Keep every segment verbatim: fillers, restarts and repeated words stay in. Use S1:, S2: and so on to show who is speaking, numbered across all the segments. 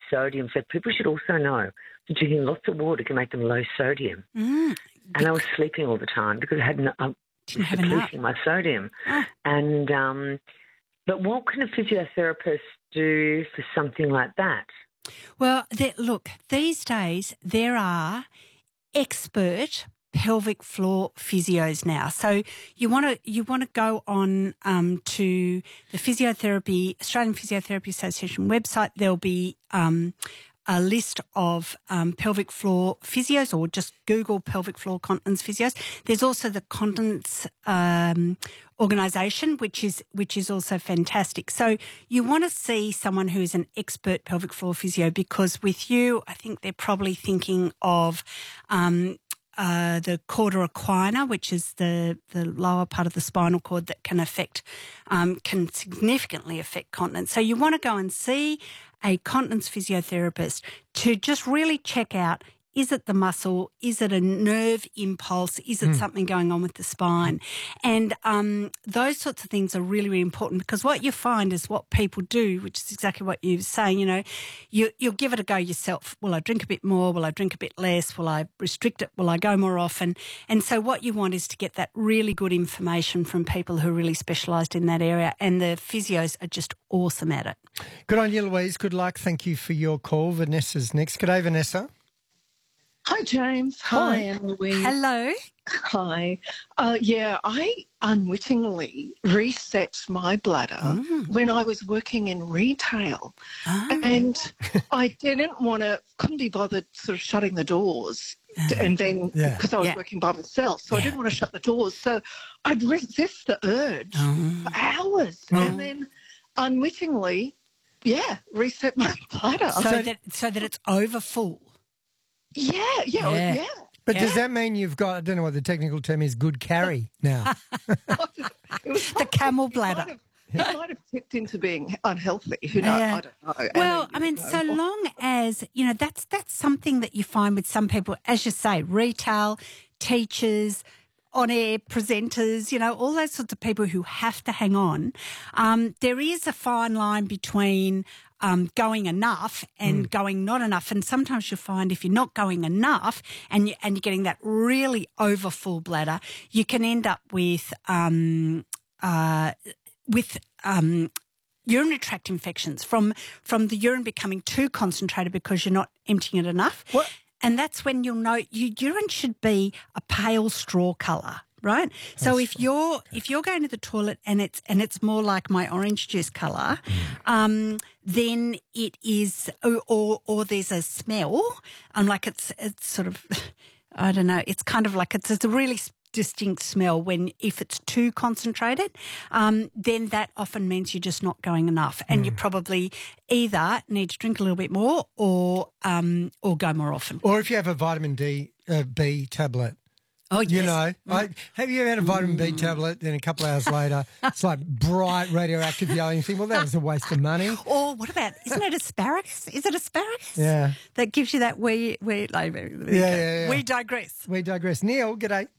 S1: sodium. So people should also know that drinking lots of water can make them low sodium.
S2: Mm.
S1: And I was sleeping all the time because I had no, I
S2: Didn't have
S1: depleting
S2: enough.
S1: my sodium.
S2: Oh.
S1: And um, but what can a physiotherapist do for something like that?
S2: Well, the, look, these days there are expert pelvic floor physios now. So you want to you want to go on um, to the physiotherapy Australian Physiotherapy Association website. There'll be um, a list of um, pelvic floor physios, or just Google pelvic floor continence physios. There's also the continence um, organisation, which is which is also fantastic. So you want to see someone who is an expert pelvic floor physio, because with you, I think they're probably thinking of um, uh, the cauda equina, which is the, the lower part of the spinal cord that can affect, um, can significantly affect continence. So you want to go and see a continence physiotherapist to just really check out, is it the muscle? Is it a nerve impulse? Is it mm. something going on with the spine? And um, those sorts of things are really, really important, because what you find is what people do, which is exactly what you're saying, you know, you, you'll give it a go yourself. Will I drink a bit more? Will I drink a bit less? Will I restrict it? Will I go more often? And so what you want is to get that really good information from people who are really specialised in that area, and the physios are just awesome at it.
S3: Good on you, Louise. Good luck. Thank you for your call. Vanessa's next. Good day, Vanessa.
S4: Hi, James. Hi, Anne Louise.
S2: Hello.
S4: Hi. Uh, yeah, I unwittingly reset my bladder mm. when I was working in retail. Oh. And I didn't want to, couldn't be bothered sort of shutting the doors. And then, because yeah. I was yeah. working by myself, so yeah. I didn't want to shut the doors. So I'd resist the urge oh. for hours. Oh. And then unwittingly, yeah, reset my bladder.
S2: So, so that so that it's over full.
S4: Yeah, yeah, yeah. yeah.
S3: But
S4: yeah.
S3: does that mean you've got, I don't know what the technical term is, good carry now?
S4: It was
S2: the camel bladder.
S4: It might, have, it might have tipped into being unhealthy. Who knows?
S2: Yeah.
S4: I don't know.
S2: Well,
S4: and,
S2: I mean,
S4: know.
S2: so long as, you know, that's that's something that you find with some people, as you say, retail, teachers, on-air presenters, you know, all those sorts of people who have to hang on. Um, there is a fine line between um, going enough and mm. going not enough. And sometimes you'll find if you're not going enough and, you, and you're getting that really over full bladder, you can end up with um, uh, with um, urinary tract infections from from the urine becoming too concentrated because you're not emptying it enough.
S3: What?
S2: And that's when you'll know your urine should be a pale straw colour, right? That's so if you're okay. if you're going to the toilet and it's and it's more like my orange juice colour, mm. um, then it is, or, or or there's a smell. I'm like it's it's sort of, I don't know. It's kind of like it's it's a really distinct smell when if it's too concentrated, um, then that often means you're just not going enough, and mm. you probably either need to drink a little bit more or um, or go more often.
S3: Or if you have a vitamin D uh, B tablet.
S2: Oh, yes.
S3: You know,
S2: mm.
S3: I, have you ever had a vitamin mm. B tablet, then a couple of hours later, it's like bright radioactive yellow, and you think, well, that was a waste of money.
S2: Or what about, isn't it asparagus? Is it asparagus?
S3: Yeah.
S2: That gives you that wee, wee, like, yeah,
S3: yeah, yeah.
S2: We digress.
S3: We digress. Neil, g'day.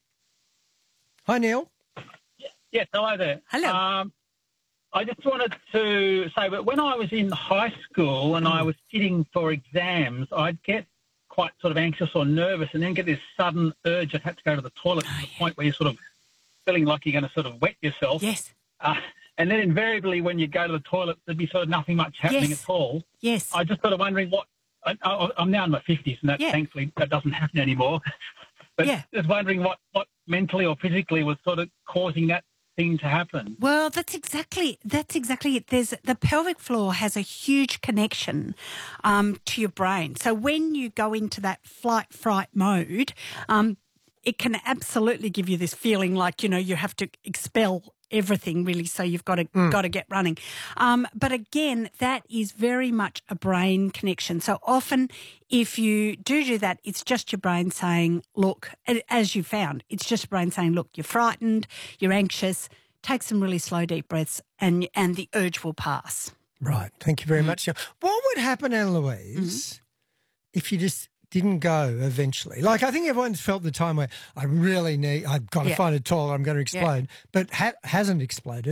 S3: Hi, Neil.
S5: Yes, hello there.
S2: Hello.
S5: Um, I just wanted to say that when I was in high school and mm. I was sitting for exams, I'd get quite sort of anxious or nervous and then get this sudden urge I'd have to go to the toilet oh, to the yeah. point where you're sort of feeling like you're going to sort of wet yourself.
S2: Yes.
S5: Uh, and then invariably when you go to the toilet, there'd be sort of nothing much happening
S2: yes.
S5: at all.
S2: Yes.
S5: I just sort of wondering what I, I, I'm now in my fifties and that
S2: yeah.
S5: thankfully that doesn't happen anymore. But
S2: yeah.
S5: just wondering what, what mentally or physically was sort of causing that thing to happen.
S2: Well, that's exactly that's exactly it. There's the pelvic floor has a huge connection um, to your brain. So when you go into that flight fright mode, um, it can absolutely give you this feeling like, you know, you have to expel everything really, so you've got to mm. got to get running. Um, but again, that is very much a brain connection. So often if you do do that, it's just your brain saying, look, as you found, it's just your brain saying, look, you're frightened, you're anxious, take some really slow deep breaths and and the urge will pass.
S3: Right. Thank you very mm. much. What would happen, Anne-Louise, mm-hmm. if you just didn't go eventually? Like, I think everyone's felt the time where I really need, I've got to yeah. find a toilet, I'm going to explode, yeah. but ha- hasn't exploded.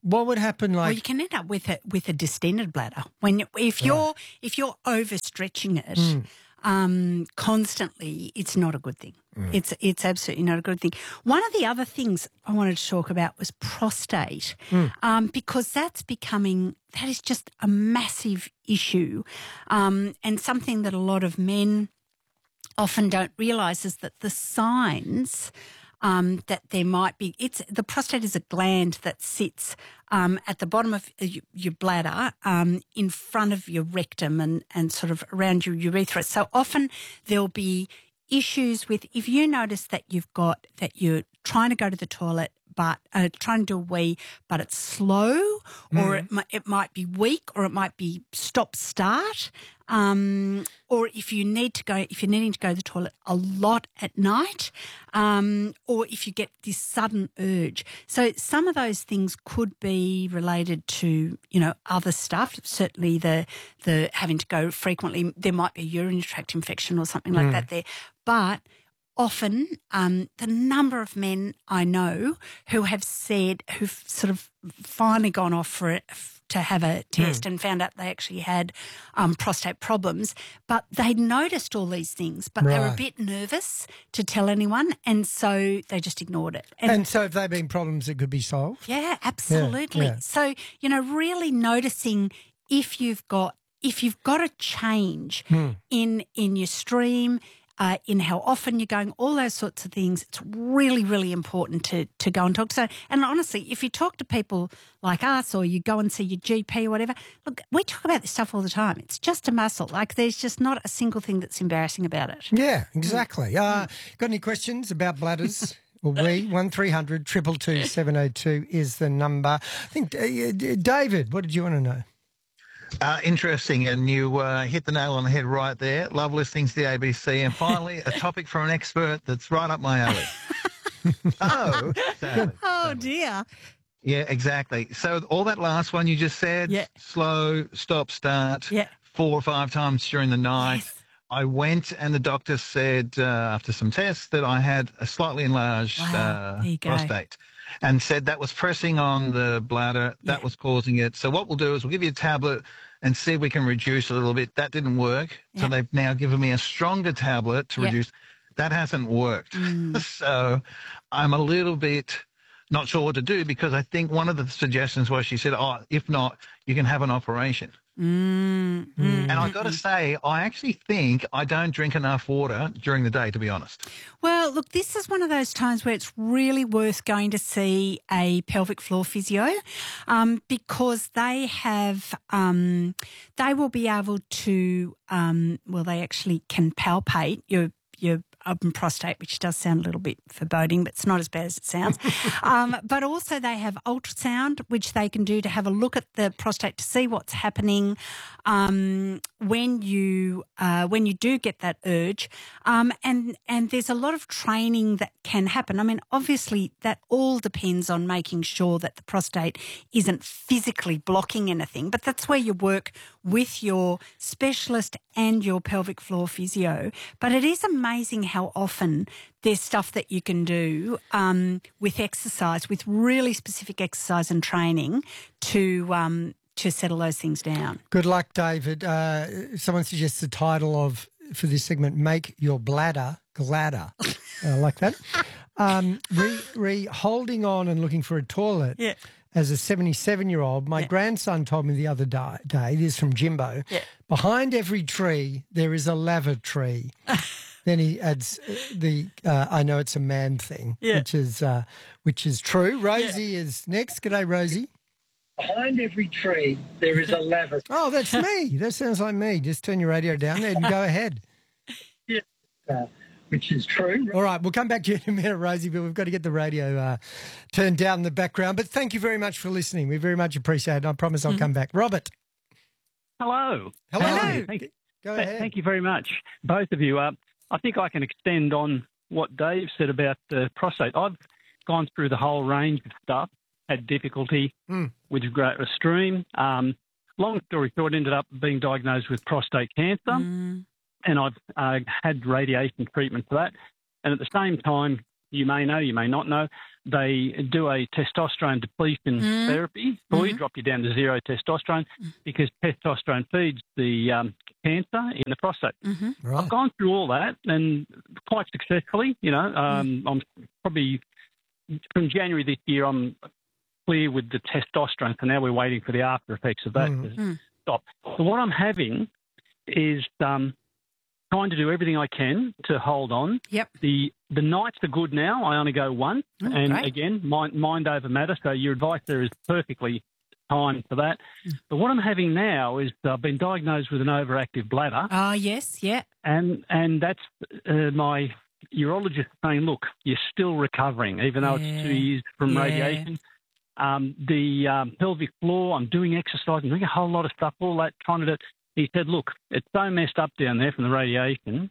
S3: What would happen?
S2: Well,
S3: Like
S2: you can end up with a with a distended bladder when if you're if you're overstretching it
S3: Mm.
S2: um, constantly. It's not a good thing. It's it's absolutely not a good thing. One of the other things I wanted to talk about was prostate, um, because that's becoming that is just a massive issue, um, and something that a lot of men often don't realise is that the signs um, that there might be. It's the prostate is a gland that sits um, at the bottom of your, your bladder, um, in front of your rectum and and sort of around your urethra. So often there'll be issues with if you notice that you've got that you're trying to go to the toilet but uh, trying to do a wee but it's slow or it, might, it might be weak or it might be stop start um, or if you need to go if you're needing to go to the toilet a lot at night um, or if you get this sudden urge. So some of those things could be related to, you know, other stuff. Certainly the the having to go frequently, there might be a urinary tract infection or something like that there. But often um, the number of men I know who have said, who've sort of finally gone off for it to have a test mm. and found out they actually had um, prostate problems, but they'd noticed all these things, but
S3: right.
S2: they were a bit nervous to tell anyone, and so they just ignored it.
S3: And, and so have they been problems that could be solved?
S2: Yeah, absolutely.
S3: Yeah, yeah.
S2: So, you know, really noticing if you've got if you've got a change mm. in in your stream, Uh, in how often you're going, all those sorts of things. It's really, really important to to go and talk. So, and honestly, if you talk to people like us or you go and see your G P or whatever, look, we talk about this stuff all the time. It's just a muscle. Like there's just not a single thing that's embarrassing about it.
S3: Yeah, exactly. Uh, got any questions about bladders? Well, we, one three hundred two two two seven oh two is the number. I think, uh, David, what did you want to know?
S6: Uh, interesting, and you uh, hit the nail on the head right there. Love listening to the A B C. And finally, a topic from an expert that's right up my alley. oh, sadly,
S2: oh
S6: sadly.
S2: dear.
S6: Yeah, exactly. So all that last one you just said,
S2: yeah.
S6: slow, stop, start,
S2: yeah.
S6: four or five times during the night.
S2: Yes.
S6: I went and the doctor said uh, after some tests that I had a slightly enlarged
S2: wow.
S6: uh, prostate. And said that was pressing on the bladder, that yeah. was causing it. So what we'll do is we'll give you a tablet and see if we can reduce a little bit. That didn't work. Yeah. So they've now given me a stronger tablet to yeah. reduce. That hasn't worked. Mm. So I'm a little bit not sure what to do because I think one of the suggestions was she said, oh, if not, you can have an operation.
S2: Mm, mm,
S6: and I got to say, I actually think I don't drink enough water during the day, to be honest.
S2: Well, look, this is one of those times where it's really worth going to see a pelvic floor physio um, because they have, um, they will be able to, um, well, they actually can palpate your your open prostate, which does sound a little bit foreboding, but it's not as bad as it sounds. um, but also they have ultrasound, which they can do to have a look at the prostate to see what's happening um, when you uh, when you do get that urge. Um, and and there's a lot of training that can happen. I mean, obviously that all depends on making sure that the prostate isn't physically blocking anything, but that's where you work with your specialist and your pelvic floor physio. But it is amazing how often there's stuff that you can do um, with exercise, with really specific exercise and training to um, to settle those things down.
S3: Good luck, David. Uh, someone suggests the title of for this segment: "Make Your Bladder Gladder." I like that. Um, re, re holding on and looking for a toilet.
S2: Yeah.
S3: As a seventy-seven-year-old, my yeah. grandson told me the other day, day this is from Jimbo,
S2: yeah.
S3: behind every tree there is a lavatory. Then he adds the, uh, I know it's a man thing,
S2: yeah.
S3: which is uh, which is true. Rosie yeah. is next. G'day, Rosie.
S7: Behind every tree there is a lavatory.
S3: Oh, that's me. That sounds like me. Just turn your radio down there and go ahead.
S7: Yeah. Uh, Which is true.
S3: All right, we'll come back to you in a minute, Rosie, but we've got to get the radio uh, turned down in the background. But thank you very much for listening. We very much appreciate it. I promise I'll mm-hmm. come back. Robert.
S8: Hello.
S3: Hello.
S2: Hello.
S8: Thank,
S3: Go ahead.
S8: Thank you very much, both of you. Uh, I think I can extend on what Dave said about the prostate. I've gone through the whole range of stuff, had difficulty mm. with great stream. Um, long story short, ended up being diagnosed with prostate cancer.
S2: Mm.
S8: And I've uh, had radiation treatment for that. And at the same time, you may know, you may not know, they do a testosterone depletion
S2: Mm.
S8: therapy for
S2: Mm-hmm.
S8: you, drop you down to zero testosterone, because testosterone feeds the um, cancer in the prostate.
S2: Mm-hmm.
S3: Right.
S8: I've gone through all that and quite successfully. You know, um,
S2: Mm.
S8: I'm probably from January this year, I'm clear with the testosterone. So now we're waiting for the after effects of that
S3: Mm.
S8: to
S2: Mm.
S8: stop. So what I'm having is um, trying to do everything I can to hold on.
S2: Yep.
S8: The the nights are good now. I only go once,
S2: Mm,
S8: and
S2: great.
S8: again, mind, mind over matter. So your advice there is perfectly timed for that.
S2: Mm.
S8: But what I'm having now is I've been diagnosed with an overactive bladder,
S2: Oh, yes, yeah.
S8: and and that's uh, my urologist saying, look, you're still recovering, even though
S2: Yeah.
S8: it's two years from
S2: Yeah.
S8: radiation. Um, the um, pelvic floor, I'm doing exercise, I'm doing a whole lot of stuff, all that, trying to do. He said, look, it's so messed up down there from the radiation,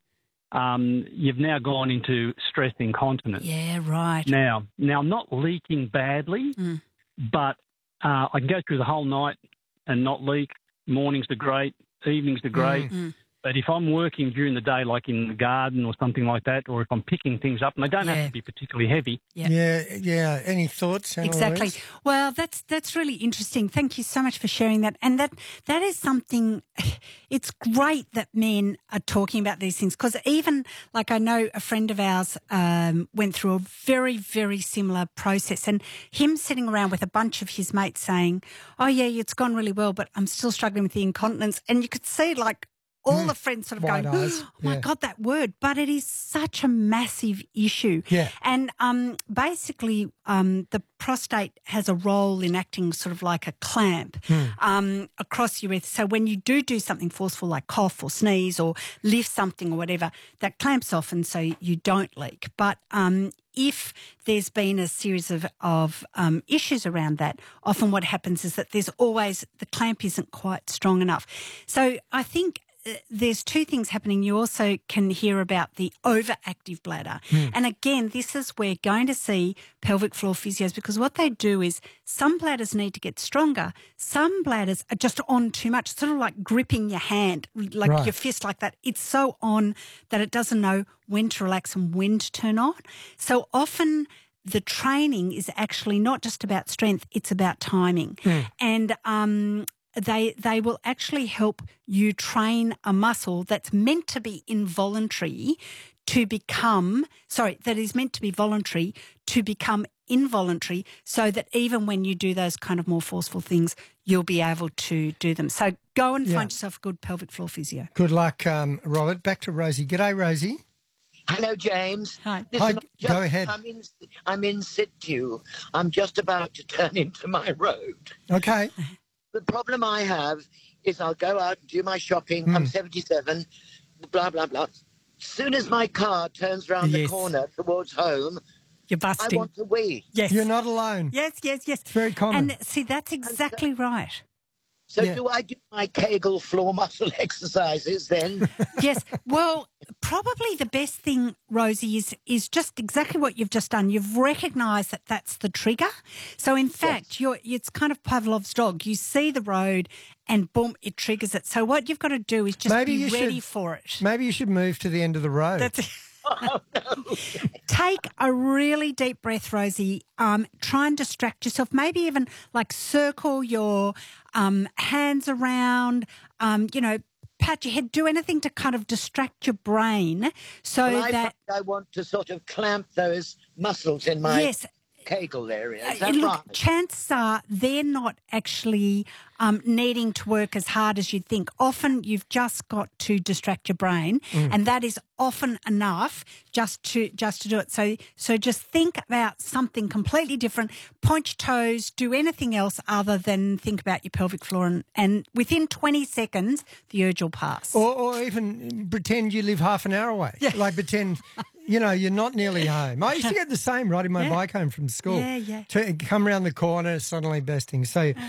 S8: um, you've now gone into stress incontinence.
S2: Yeah, right.
S8: Now, now I'm not leaking badly,
S2: Mm.
S8: but uh, I can go through the whole night and not leak. Mornings are great, evenings are great.
S2: Mm.
S8: But if I'm working during the day, like in the garden or something like that, or if I'm picking things up, and they don't
S2: Yeah.
S8: have to be particularly heavy.
S2: Yeah.
S3: Yeah, yeah. Any thoughts? Anna
S2: Exactly.
S3: Louise?
S2: Well, that's that's really interesting. Thank you so much for sharing that. And that that is something. It's great that men are talking about these things, because even like I know a friend of ours um, went through a very very similar process, and him sitting around with a bunch of his mates saying, "Oh yeah, it's gone really well, but I'm still struggling with the incontinence," and you could see like. All the friends sort of
S3: Wide
S2: going,
S3: eyes.
S2: oh my
S3: Yeah.
S2: God, that word. But it is such a massive issue.
S3: Yeah.
S2: And um, basically, um, the prostate has a role in acting sort of like a clamp
S3: Hmm.
S2: um, across your urethra. So when you do do something forceful like cough or sneeze or lift something or whatever, that clamps off and so you don't leak. But um, if there's been a series of, of um, issues around that, often what happens is that there's always, the clamp isn't quite strong enough. So I think uh, there's two things happening. You also can hear about the overactive bladder. And again, this is where going to see pelvic floor physios, because what they do is some bladders need to get stronger. Some bladders are just on too much, sort of like gripping your hand, like
S3: Right.
S2: your fist like that. It's so on that it doesn't know when to relax and when to turn on. So often the training is actually not just about strength, it's about timing. And um, they they will actually help you train a muscle that's meant to be involuntary to become, sorry, that is meant to be voluntary to become involuntary, so that even when you do those kind of more forceful things, you'll be able to do them. So go and
S3: Yeah.
S2: find yourself a good pelvic floor physio.
S3: Good luck, um, Robert. Back to Rosie. G'day, Rosie.
S9: Hello, James.
S2: Hi.
S3: Hi,
S9: I'm
S3: go ahead.
S9: I'm in, I'm in situ. I'm just about to turn into my road.
S3: Okay.
S9: The problem I have is I'll go out and do my shopping.
S3: Hmm.
S9: I'm seventy-seven, blah, blah, blah. Soon as my car turns round
S2: Yes.
S9: the corner towards home,
S2: You're
S9: I
S2: busting.
S9: want to wee.
S2: Yes.
S3: You're not alone.
S2: Yes, yes, yes.
S3: It's very common.
S2: And see, that's exactly right.
S9: So
S3: Yeah.
S9: do I do my Kegel floor muscle exercises then?
S2: Yes. Well, probably the best thing, Rosie, is is just exactly what you've just done. You've recognised that that's the trigger. So, in fact, you're it's kind of Pavlov's dog. You see the road and boom, it triggers it. So what you've got to do is just
S3: Maybe
S2: be
S3: you
S2: ready
S3: should-
S2: for it.
S3: Maybe you should move to the end of the road.
S2: That's
S9: Oh, no.
S2: Take a really deep breath, Rosie. Um, try and distract yourself. Maybe even like circle your um, hands around, um, you know, pat your head, do anything to kind of distract your brain so
S9: Well, I,
S2: that,
S9: find I want to sort of clamp those muscles in my
S2: yes,
S9: Kegel area. Is
S2: Uh,
S9: that
S2: look,
S9: right?
S2: chances are they're not actually um, needing to work as hard as you think. Often you've just got to distract your brain, and that is often enough just to just to do it. So so just think about something completely different. Point your toes. Do anything else other than think about your pelvic floor, and, and within twenty seconds the urge will pass.
S3: Or, or even pretend you live half an hour away.
S2: Yeah.
S3: Like pretend, you know, you're not nearly home. I used to get the same riding my
S2: Yeah.
S3: bike home from school.
S2: Yeah, yeah.
S3: To come around the corner, suddenly besting. So,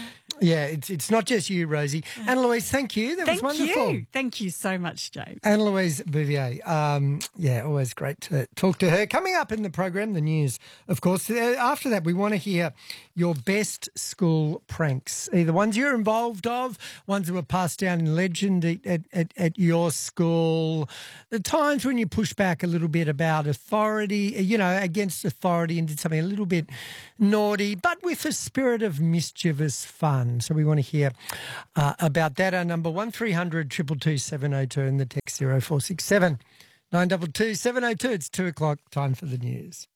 S3: Yeah, it's it's not just you, Rosie. Anna Louise, thank you. That
S2: Thank
S3: was wonderful.
S2: you. Thank you so much, James.
S3: Anna Louise Bouvier. Um, yeah, always great to talk to her. Coming up in the program, the news, of course. Uh, After that, we want to hear your best school pranks, either ones you're involved of, ones that were passed down in legend at, at, at, at your school, the times when you push back a little bit about authority, you know, against authority and did something a little bit naughty, but with a spirit of mischievous fun. So we want to hear uh, about that. Our number one three hundred two two two seven oh two and the text zero four six seven nine two two seven oh two. It's two o'clock, time for the news.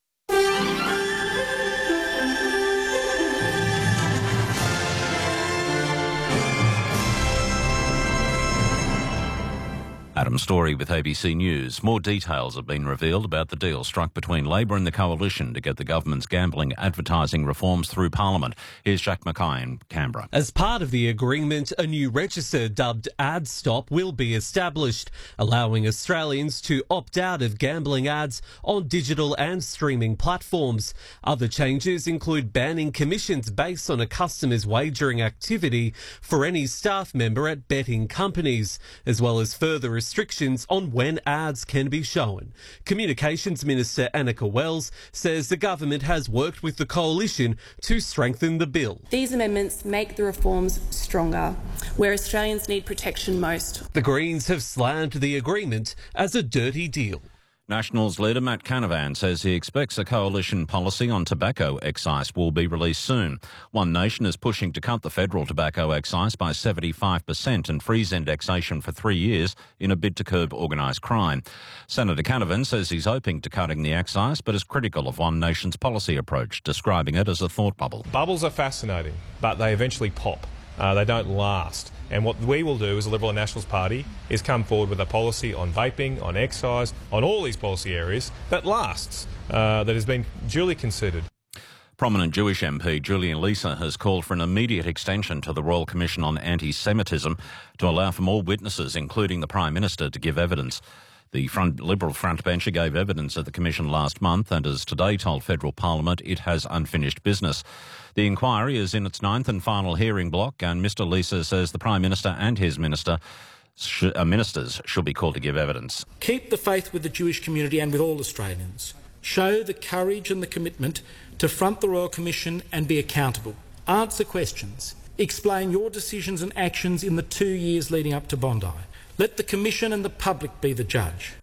S10: Adam Story with A B C News. More details have been revealed about the deal struck between Labor and the Coalition to get the government's gambling advertising reforms through Parliament. Here's Jack Mackay in Canberra.
S11: As part of the agreement, a new register dubbed AdStop will be established, allowing Australians to opt out of gambling ads on digital and streaming platforms. Other changes include banning commissions based on a customer's wagering activity for any staff member at betting companies, as well as further restrictions on when ads can be shown. Communications Minister Annika Wells says the government has worked with the Coalition to strengthen the bill.
S12: These amendments make the reforms stronger, where Australians need protection most.
S11: The Greens have slammed the agreement as a dirty deal.
S10: Nationals leader Matt Canavan says he expects a coalition policy on tobacco excise will be released soon. One Nation is pushing to cut the federal tobacco excise by seventy-five percent and freeze indexation for three years in a bid to curb organised crime. Senator Canavan says he's hoping to cutting the excise but is critical of One Nation's policy approach, describing it as a thought bubble.
S13: Bubbles are fascinating, but they eventually pop. Uh, they don't last. And what we will do as a Liberal and Nationals Party is come forward with a policy on vaping, on excise, on all these policy areas that lasts, uh, that has been duly considered.
S10: Prominent Jewish M P Julian Leeser has called for an immediate extension to the Royal Commission on Anti-Semitism to allow for more witnesses, including the Prime Minister, to give evidence. The front, Liberal frontbencher gave evidence at the Commission last month and has today told Federal Parliament it has unfinished business. The inquiry is in its ninth and final hearing block, and Mr Leeser says the Prime Minister and his minister sh- uh, ministers should be called to give evidence.
S14: Keep the faith with the Jewish community and with all Australians. Show the courage and the commitment to front the Royal Commission and be accountable. Answer questions. Explain your decisions and actions in the two years leading up to Bondi. Let the Commission and the public be the judge.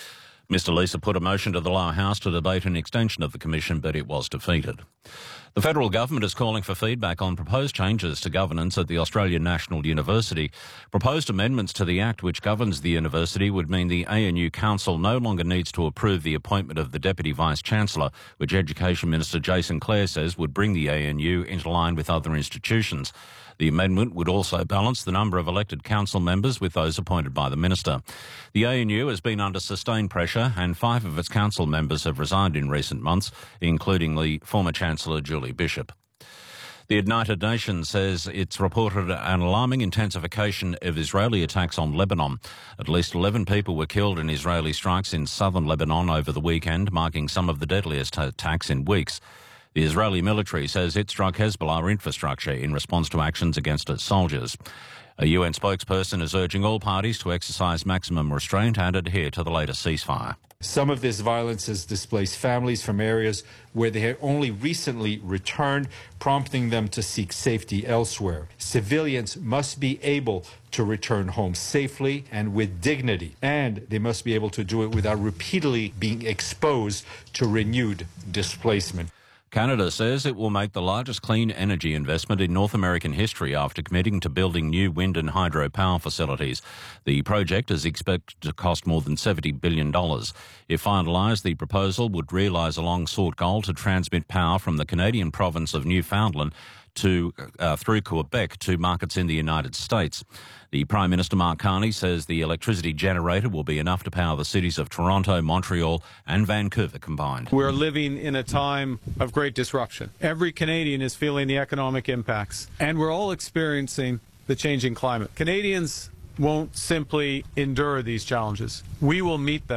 S10: Mr Leeser put a motion to the lower house to debate an extension of the commission, but it was defeated. The federal government is calling for feedback on proposed changes to governance at the Australian National University. Proposed amendments to the Act which governs the university would mean the A N U Council no longer needs to approve the appointment of the Deputy Vice-Chancellor, which Education Minister Jason Clare says would bring the A N U into line with other institutions. The amendment would also balance the number of elected council members with those appointed by the minister. The A N U has been under sustained pressure and five of its council members have resigned in recent months, including the former Chancellor Julie Bishop. The United Nations says it's reported an alarming intensification of Israeli attacks on Lebanon. At least eleven people were killed in Israeli strikes in southern Lebanon over the weekend, marking some of the deadliest attacks in weeks. The Israeli military says it struck Hezbollah infrastructure in response to actions against its soldiers. A U N spokesperson is urging all parties to exercise maximum restraint and adhere to the latest ceasefire.
S15: Some of this violence has displaced families from areas where they had only recently returned, prompting them to seek safety elsewhere. Civilians must be able to return home safely and with dignity, and they must be able to do it without repeatedly being exposed to renewed displacement.
S10: Canada says it will make the largest clean energy investment in North American history after committing to building new wind and hydro power facilities. The project is expected to cost more than seventy billion dollars. If finalised, the proposal would realise a long-sought goal to transmit power from the Canadian province of Newfoundland to uh, through Quebec to markets in the United States. The Prime Minister Mark Carney says the electricity generator will be enough to power the cities of Toronto, Montreal and Vancouver combined.
S16: We're living in a time of great disruption. Every Canadian is feeling the economic impacts, and we're all experiencing the changing climate. Canadians won't simply endure these challenges. We will meet them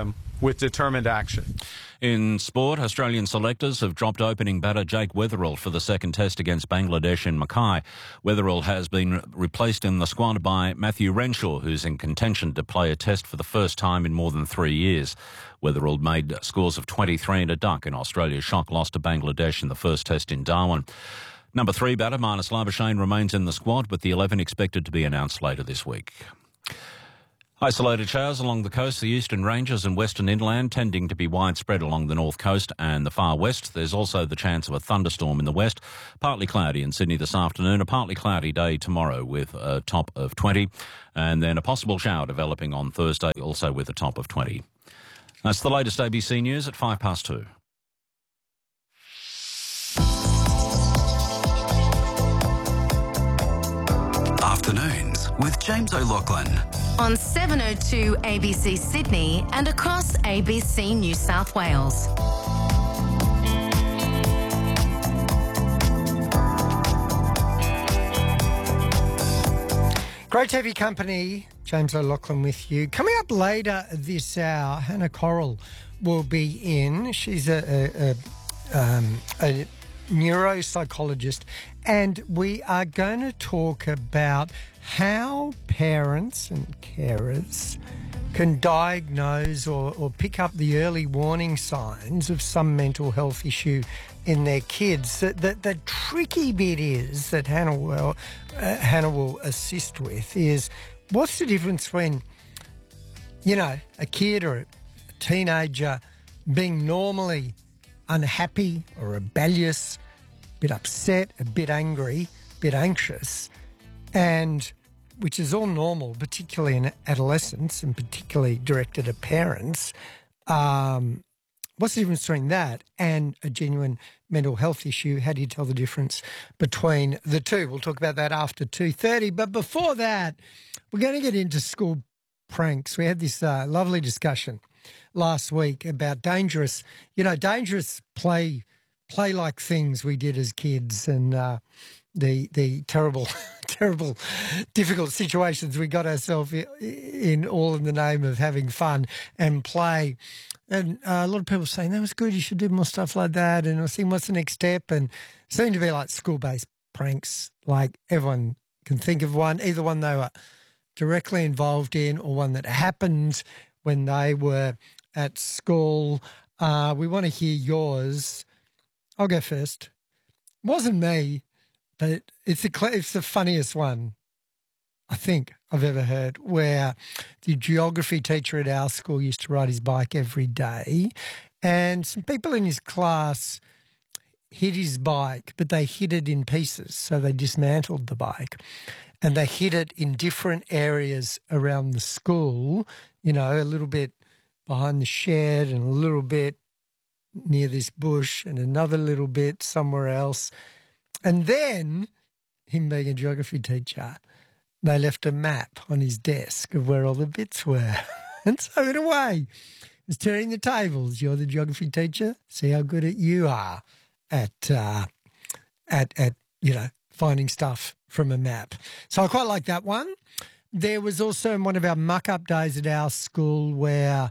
S16: with determined action.
S10: In sport, Australian selectors have dropped opening batter Jake Weatherall for the second test against Bangladesh in Mackay. Weatherall has been replaced in the squad by Matthew Renshaw, who's in contention to play a test for the first time in more than three years. Weatherall made scores of twenty-three and a duck in Australia's shock loss to Bangladesh in the first test in Darwin. Number three batter Marnus Labuschagne remains in the squad, with the eleven expected to be announced later this week. Isolated showers along the coast, the eastern ranges and western inland tending to be widespread along the north coast and the far west. There's also the chance of a thunderstorm in the west. Partly cloudy in Sydney this afternoon, a partly cloudy day tomorrow with a top of twenty, and then a possible shower developing on Thursday, also with a top of twenty. That's the latest A B C News at five past two.
S17: Afternoons with James O'Loughlin.
S18: On seven oh two A B C Sydney and across A B C New South Wales.
S3: Great T V company, James O'Loughlin with you. Coming up later this hour, Hannah Correll will be in. She's a, a, a, um, a neuropsychologist, and we are going to talk about how parents and carers can diagnose or, or pick up the early warning signs of some mental health issue in their kids. The, the, the tricky bit is that Hannah will, uh, Hannah will assist with is what's the difference between, you know, a kid or a teenager being normally unhappy or rebellious, a bit upset, a bit angry, a bit anxious, and which is all normal, particularly in adolescence and particularly directed at parents. Um, what's the difference between that and a genuine mental health issue? How do you tell the difference between the two? We'll talk about that after two thirty. But before that, we're going to get into school pranks. We had this uh, lovely discussion last week about dangerous, you know, dangerous play, play-like things we did as kids, and uh, the the terrible, terrible, difficult situations we got ourselves in, all in the name of having fun and play. And uh, a lot of people saying, that was good, you should do more stuff like that. And I was thinking, what's the next step? And it seemed to be like school-based pranks, like everyone can think of one, either one they were directly involved in or one that happened when they were at school. Uh, we want to hear yours. I'll go first. It wasn't me, but it's the, it's the funniest one I think I've ever heard, where the geography teacher at our school used to ride his bike every day, and some people in his class hid his bike, but they hid it in pieces. So they dismantled the bike and they hid it in different areas around the school, you know, a little bit behind the shed and a little bit near this bush and another little bit somewhere else. And then, him being a geography teacher, they left a map on his desk of where all the bits were. And so in a way, it's turning the tables. You're the geography teacher. See how good at you are at, uh, at, at, you know, finding stuff from a map. So I quite like that one. There was also one of our muck-up days at our school where,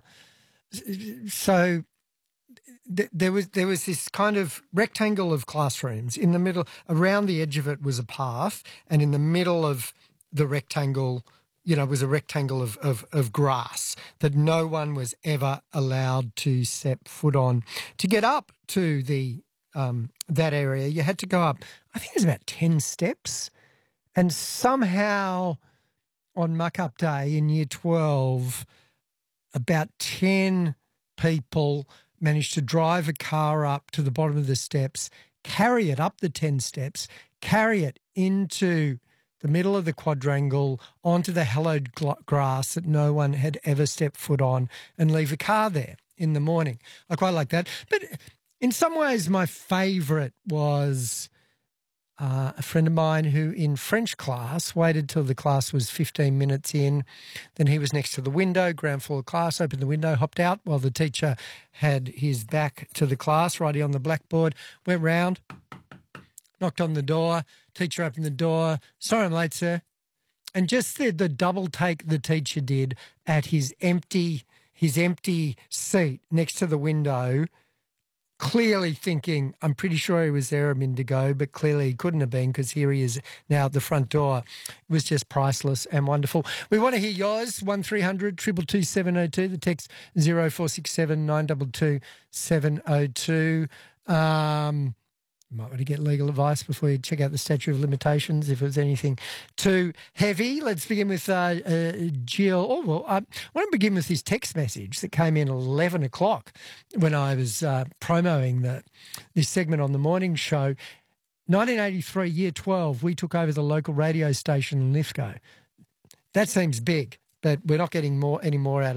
S3: so th- there was there was this kind of rectangle of classrooms. In the middle, around the edge of it was a path, and in the middle of the rectangle, you know, was a rectangle of, of, of grass that no one was ever allowed to step foot on. To get up to the um, that area, you had to go up, I think it was about ten steps, and somehow on muck-up day in year twelve, about ten people managed to drive a car up to the bottom of the steps, carry it up the ten steps, carry it into the middle of the quadrangle, onto the hallowed grass that no one had ever stepped foot on, and leave a car there in the morning. I quite like that. But in some ways, my favourite was uh, a friend of mine who in French class waited till the class was fifteen minutes in. Then he was next to the window, ground floor class, opened the window, hopped out while the teacher had his back to the class, writing on the blackboard, went round, knocked on the door. Teacher opened the door. Sorry, I'm late, sir. And just the, the double take the teacher did at his empty, his empty seat next to the window, clearly thinking, I'm pretty sure he was there a minute ago, but clearly he couldn't have been because here he is now at the front door. It was just priceless and wonderful. We want to hear yours, one three hundred two two two seven oh two, the text zero four six seven nine two two seven oh two. Um, you might want to get legal advice before you check out the statute of limitations if it was anything too heavy. Let's begin with uh, uh, Jill. Oh, well, I want to begin with this text message that came in at eleven o'clock when I was uh, promoting the, this segment on the morning show. nineteen eighty-three, year twelve, we took over the local radio station in Lithgow. That seems big, but we're not getting more any more out of